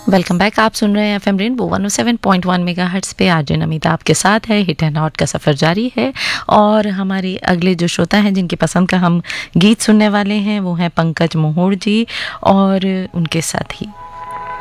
Welcome back. आप सुन रहे हैं एफएम रेनबो 107.1 मेगाहर्ट्ज़ पे। आरजे नमिता आपके साथ है। हिट एंड हॉट का सफ़र जारी है और हमारे अगले जो श्रोता हैं जिनकी पसंद का हम गीत सुनने वाले हैं वो हैं पंकज मोहोड़ जी और उनके साथ ही